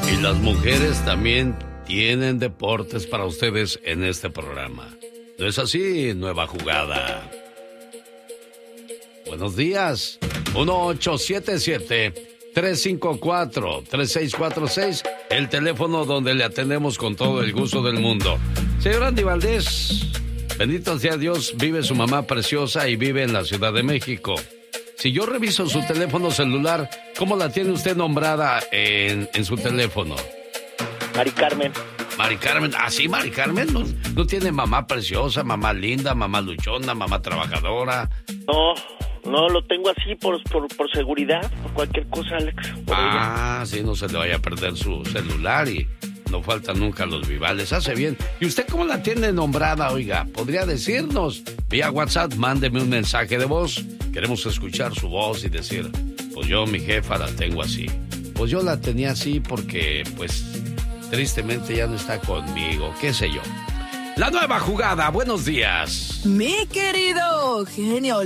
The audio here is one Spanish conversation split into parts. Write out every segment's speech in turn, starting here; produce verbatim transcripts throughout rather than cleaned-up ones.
Y las mujeres también tienen deportes para ustedes en este programa. ¿No es así? Nueva jugada. Buenos días. uno ocho siete siete, tres cinco cuatro, tres seis cuatro seis. El teléfono donde le atendemos con todo el gusto del mundo. Señor Andy Valdés, bendito sea Dios, vive su mamá preciosa y vive en la Ciudad de México. Si yo reviso su teléfono celular, ¿cómo la tiene usted nombrada en, en su teléfono? Mari Carmen. Mari Carmen, ¿ah, sí, Mari Carmen? ¿No, ¿No tiene mamá preciosa, mamá linda, mamá luchona, mamá trabajadora? No, no, lo tengo así por, por, por seguridad, por cualquier cosa, Alex. Ah, sí, no se le vaya a perder su celular y no faltan nunca los vivales. Hace bien. ¿Y usted cómo la tiene nombrada, oiga? ¿Podría decirnos? Vía WhatsApp, mándeme un mensaje de voz. Queremos escuchar su voz y decir, pues yo, mi jefa, la tengo así. Pues yo la tenía así porque, pues, tristemente ya no está conmigo, qué sé yo. La nueva jugada, buenos días. Mi querido genio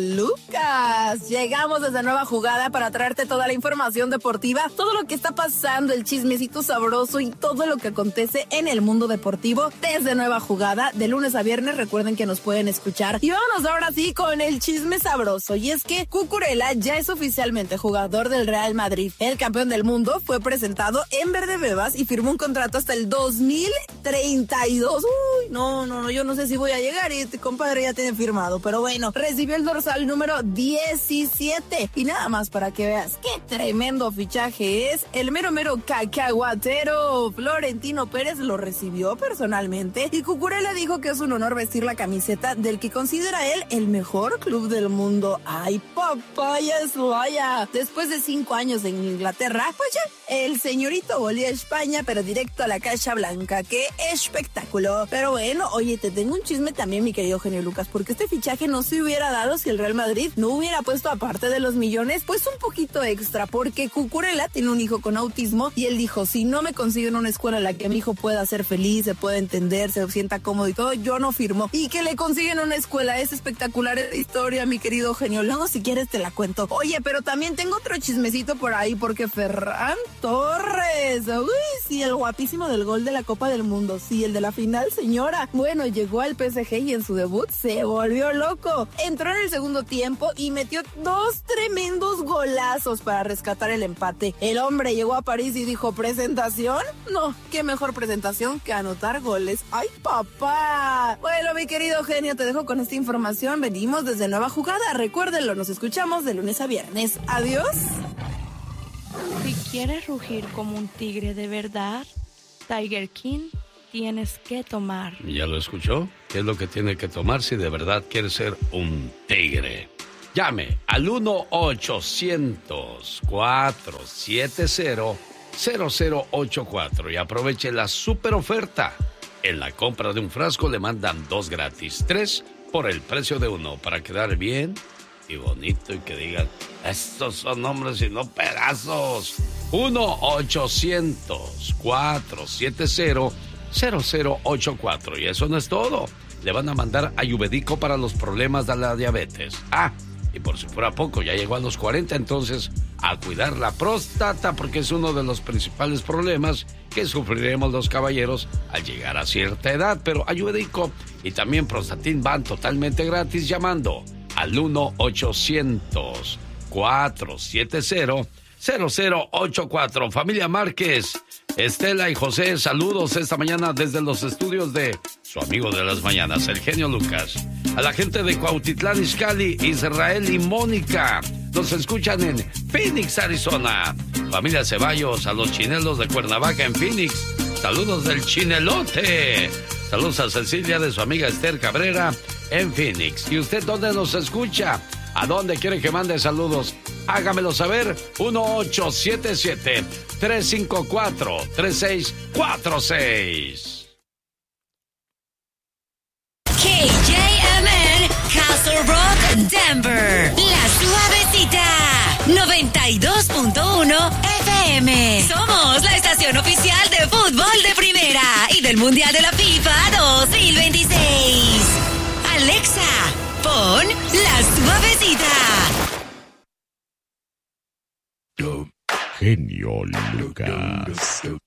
Lucas, llegamos desde Nueva Jugada para traerte toda la información deportiva, todo lo que está pasando, el chismecito sabroso y todo lo que acontece en el mundo deportivo desde Nueva Jugada, de lunes a viernes. Recuerden que nos pueden escuchar. Y vámonos ahora sí con el chisme sabroso. Y es que Cucurella ya es oficialmente jugador del Real Madrid. El campeón del mundo fue presentado en Verde Bebas y firmó un contrato hasta el dos mil treinta y dos. Uy, no, no, no, yo no sé si voy a llegar y este compadre ya tiene firmado, pero bueno, recibió el dorsal número diecisiete y nada más para que veas qué tremendo fichaje es. El mero mero cacahuatero Florentino Pérez lo recibió personalmente y Cucurella dijo que es un honor vestir la camiseta del que considera él el mejor club del mundo. Ay, papaya es vaya. Después de cinco años en Inglaterra, pues ya, el señorito volvió a España, pero directo a la Casa Blanca. ¡Qué espectáculo! Pero bueno, oye, te tengo un chisme también, mi querido genio Lucas, porque este fichaje no se hubiera dado si el Real Madrid no hubiera puesto, aparte de los millones, pues un poquito extra, porque Cucurella tiene un hijo con autismo y él dijo, si no me consiguen una escuela en la que mi hijo pueda ser feliz, se pueda entender, se sienta cómodo y todo, yo no firmo. Y que le consiguen una escuela, es espectacular esta historia, mi querido genio. Luego, si quieres, te la cuento. Oye, pero también tengo otro chismecito por ahí, porque Ferran Torres, uy, sí, el guapísimo del gol de la Copa del Mundo, sí, el de la final, señora. Bueno, llegó al P S G y en su debut se volvió loco. Entró en el segundo tiempo y metió dos tremendos golazos para rescatar el empate. El hombre llegó a París y dijo, ¿presentación? No, qué mejor presentación que anotar goles. ¡Ay, papá! Bueno, mi querido genio, te dejo con esta información. Venimos desde Nueva Jugada. Recuérdenlo, nos escuchamos de lunes a viernes. Adiós. Si quieres rugir como un tigre de verdad, Tiger King tienes que tomar. ¿Ya lo escuchó? ¿Qué es lo que tiene que tomar si de verdad quiere ser un tigre? Llame al uno ochocientos, cuatro siete cero, cero cero ocho cuatro y aproveche la super oferta. En la compra de un frasco le mandan dos gratis, tres por el precio de uno, para quedar bien y bonito y que digan, estos son hombres y no pedazos. uno ochocientos, cuatro siete cero, cero cero ocho cuatro. Y eso no es todo. Le van a mandar ayurvédico para los problemas de la diabetes. Ah, y por si fuera poco, ya llegó a los cuarenta, entonces a cuidar la próstata, porque es uno de los principales problemas que sufriremos los caballeros al llegar a cierta edad. Pero ayurvédico y también Prostatin van totalmente gratis llamando al uno ochocientos, cuatro siete cero, cero cero ocho cuatro. Familia Márquez, Estela y José, saludos esta mañana desde los estudios de su amigo de las mañanas, el genio Lucas. A la gente de Cuautitlán Izcalli, Israel y Mónica, nos escuchan en Phoenix, Arizona. Familia Ceballos, a los chinelos de Cuernavaca en Phoenix, saludos del chinelote. Saludos a Cecilia de su amiga Esther Cabrera en Phoenix. ¿Y usted dónde nos escucha? ¿A dónde quiere que mande saludos? Hágamelo saber. uno ocho siete siete, tres cinco cuatro, tres seis cuatro seis. K J M N, Castle Rock, Denver. La Suavecita, noventa y dos punto uno F M. Somos la estación oficial de fútbol de primera y del Mundial de la FIFA dos mil veintiséis. Alexa, pon La Suavecita. Genio Lucas.